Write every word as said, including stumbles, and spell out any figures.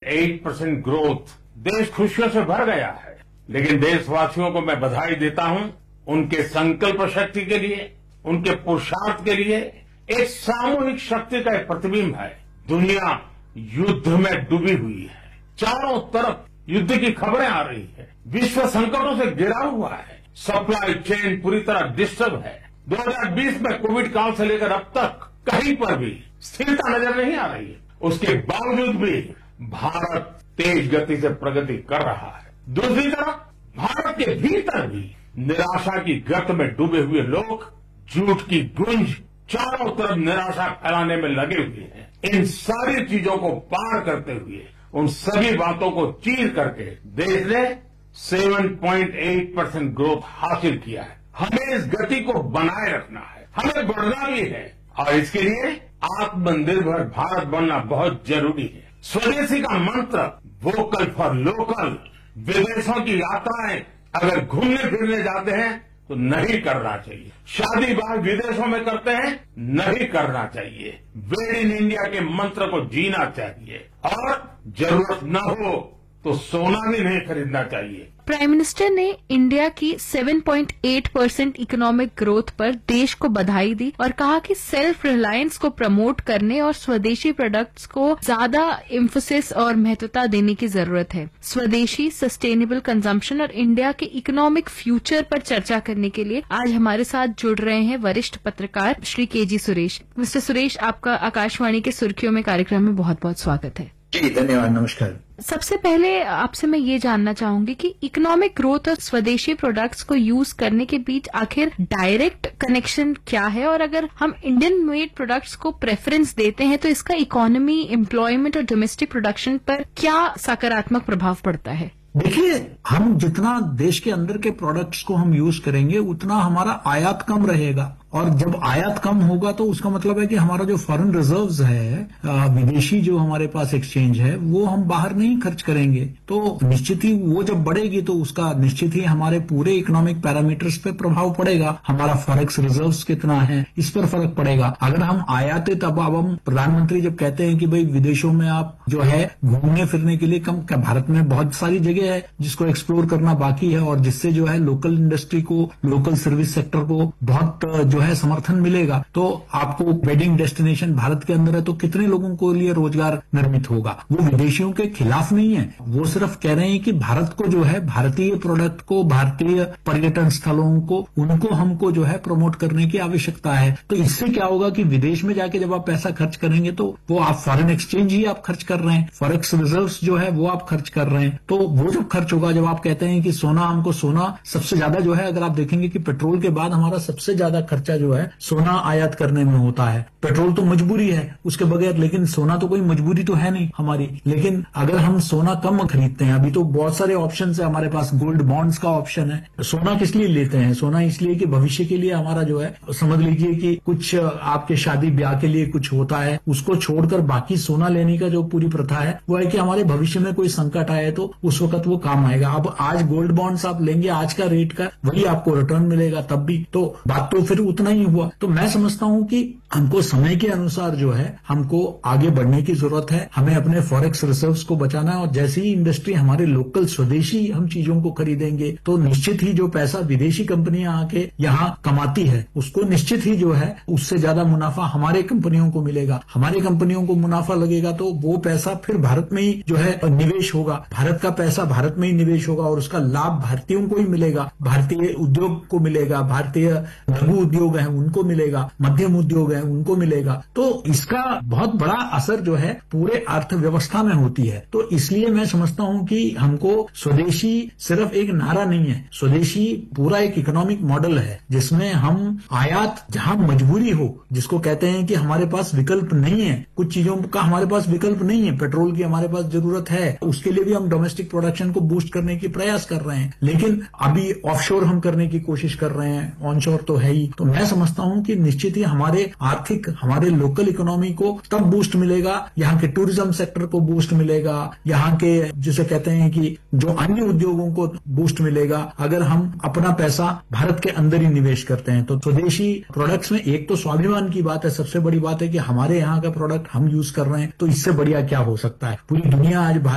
आठ percent growth, देश खुशियों से भर गया है। लेकिन देशवासियों को मैं बधाई देता हूं उनके संकल्प शक्ति के लिए, उनके पुरुषार्थ के लिए। एक सामूहिक शक्ति का एक प्रतिबिंब है। दुनिया युद्ध में डूबी हुई है, चारों तरफ युद्ध की खबरें आ रही है, विश्व संकटों से घिरा हुआ है, सप्लाई चेन पूरी तरह डिस्टर्ब है। दो हज़ार बीस में कोविड काल से लेकर अब तक कहीं पर भी स्थिरता नजर नहीं आ रही है। उसके बावजूद भी भारत तेज गति से प्रगति कर रहा है। दूसरी तरफ भारत के भीतर भी निराशा की गर्त में डूबे हुए लोग झूठ की गुंज चारों तरफ निराशा फैलाने में लगे हुए हैं। इन सारी चीजों को पार करते हुए, उन सभी बातों को चीर करके देश ने सात पॉइंट आठ परसेंट ग्रोथ हासिल किया है। हमें इस गति को बनाए रखना है, हमें बढ़ना भी है और इसके लिए आत्मनिर्भर भारत बनना बहुत जरूरी है। स्वदेशी का मंत्र वोकल फॉर लोकल, विदेशों की यात्राएं अगर घूमने फिरने जाते हैं तो नहीं करना चाहिए। शादी ब्याह विदेशों में करते हैं, नहीं करना चाहिए। मेड इन इंडिया के मंत्र को जीना चाहिए और जरूरत न हो तो सोना भी नहीं खरीदना चाहिए। प्राइम मिनिस्टर ने इंडिया की सात पॉइंट आठ परसेंट इकोनॉमिक ग्रोथ पर देश को बधाई दी और कहा कि सेल्फ रिलायंस को प्रमोट करने और स्वदेशी प्रोडक्ट्स को ज्यादा एम्फोसिस और महत्वता देने की जरूरत है। स्वदेशी, सस्टेनेबल कंजम्पशन और इंडिया के इकोनॉमिक फ्यूचर पर चर्चा करने के लिए आज हमारे साथ जुड़ रहे हैं वरिष्ठ पत्रकार श्री के जी सुरेश। मिस्टर सुरेश, आपका आकाशवाणी के सुर्खियों में कार्यक्रम में बहुत बहुत स्वागत है। जी धन्यवाद, नमस्कार। सबसे पहले आपसे मैं ये जानना चाहूंगी कि इकोनॉमिक ग्रोथ और स्वदेशी प्रोडक्ट्स को यूज करने के बीच आखिर डायरेक्ट कनेक्शन क्या है, और अगर हम इंडियन मेड प्रोडक्ट्स को प्रेफरेंस देते हैं तो इसका इकोनॉमी, एम्प्लॉयमेंट और डोमेस्टिक प्रोडक्शन पर क्या सकारात्मक प्रभाव पड़ता है? देखिए, हम जितना देश के अंदर के प्रोडक्ट्स को हम यूज करेंगे उतना हमारा आयात कम रहेगा, और जब आयात कम होगा तो उसका मतलब है कि हमारा जो फॉरेन रिजर्व्स है, विदेशी जो हमारे पास एक्सचेंज है, वो हम बाहर नहीं खर्च करेंगे। तो निश्चित ही वो जब बढ़ेगी तो उसका निश्चित ही हमारे पूरे इकोनॉमिक पैरामीटर्स पे प्रभाव पड़ेगा। हमारा फॉरेक्स रिजर्व्स कितना है इस पर फर्क पड़ेगा। अगर हम आयातित, अब अब हम प्रधानमंत्री जब कहते हैं कि भाई विदेशों में आप जो है घूमने फिरने के लिए कम, भारत में बहुत सारी जगह है जिसको एक्सप्लोर करना बाकी है और जिससे जो है लोकल इंडस्ट्री को, लोकल सर्विस सेक्टर को बहुत जो है समर्थन मिलेगा। तो आपको वेडिंग डेस्टिनेशन भारत के अंदर है तो कितने लोगों को लिए रोजगार निर्मित होगा। वो विदेशियों के खिलाफ नहीं है, वो सिर्फ कह रहे हैं कि भारत को जो है, भारतीय प्रोडक्ट को, भारतीय पर्यटन स्थलों को, उनको हमको जो है प्रमोट करने की आवश्यकता है। तो इससे क्या होगा कि विदेश में जाके जब आप पैसा खर्च करेंगे तो वो आप फॉरेन एक्सचेंज ही आप खर्च कर रहे हैं, फॉरेक्स रिजर्व्स जो है वो आप खर्च कर रहे हैं। तो वो जब खर्च होगा, जब आप कहते हैं कि सोना, हमको सोना सबसे ज्यादा जो है, अगर आप देखेंगे कि पेट्रोल के बाद हमारा सबसे ज्यादा खर्चा जो है सोना आयात करने में होता है। पेट्रोल तो मजबूरी है उसके बगैर, लेकिन सोना तो कोई मजबूरी तो है नहीं हमारी। लेकिन अगर हम सोना कम खरीदते हैं, अभी तो बहुत सारे ऑप्शन है हमारे पास, गोल्ड बॉन्ड्स का ऑप्शन है। सोना किस लिए लेते हैं? सोना इसलिए कि भविष्य के लिए हमारा जो है, समझ लीजिए कि कुछ आपके शादी ब्याह के लिए कुछ होता है, उसको छोड़कर बाकी सोना लेने का जो पूरी प्रथा है वो है कि हमारे भविष्य में कोई संकट आए तो उस वक्त वो काम आएगा। अब आज गोल्ड बॉन्ड्स आप लेंगे, आज का रेट का वही आपको रिटर्न मिलेगा तब भी, तो बात तो फिर उतना ही हुआ। तो मैं समझता हूं कि हमको समय के अनुसार जो है हमको आगे बढ़ने की जरूरत है। हमें अपने फॉरेक्स रिजर्व्स को बचाना है, और जैसे ही इंडस्ट्री हमारे लोकल स्वदेशी हम चीजों को खरीदेंगे तो निश्चित ही जो पैसा विदेशी कंपनियां आके यहाँ कमाती है उसको निश्चित ही जो है उससे ज्यादा मुनाफा हमारे कंपनियों को मिलेगा। हमारी कंपनियों को मुनाफा लगेगा तो वो पैसा फिर भारत में ही जो है निवेश होगा, भारत का पैसा भारत में ही निवेश होगा और उसका लाभ भारतीयों को ही मिलेगा, भारतीय उद्योग को मिलेगा, भारतीय लघु उद्योग है उनको मिलेगा, मध्यम उद्योग है उनको मिलेगा। तो इसका बहुत बड़ा असर जो है पूरे अर्थव्यवस्था में होती है। तो इसलिए मैं समझता हूं कि हमको स्वदेशी सिर्फ एक नारा नहीं है, स्वदेशी पूरा एक इकोनॉमिक मॉडल है जिसमें हम आयात जहां मजबूरी हो, जिसको कहते हैं कि हमारे पास विकल्प नहीं है, कुछ चीजों का हमारे पास विकल्प नहीं है, पेट्रोल की हमारे पास जरूरत है, उसके लिए भी हम डोमेस्टिक प्रोडक्शन को बूस्ट करने की प्रयास कर रहे हैं, लेकिन अभी ऑफशोर हम करने की कोशिश कर रहे हैं, ऑनशोर तो है ही। तो मैं समझता हूं कि निश्चित ही हमारे आर्थिक, हमारे लोकल इकोनॉमी को तब बूस्ट मिलेगा, यहाँ के टूरिज्म सेक्टर को बूस्ट मिलेगा, यहाँ के जिसे कहते हैं कि जो अन्य उद्योगों को बूस्ट मिलेगा अगर हम अपना पैसा भारत के अंदर ही निवेश करते हैं। तो स्वदेशी प्रोडक्ट्स में एक तो स्वाभिमान की बात है, सबसे बड़ी बात है कि हमारे यहाँ का प्रोडक्ट हम यूज कर रहे हैं, तो इससे बढ़िया क्या हो सकता है। पूरी दुनिया आज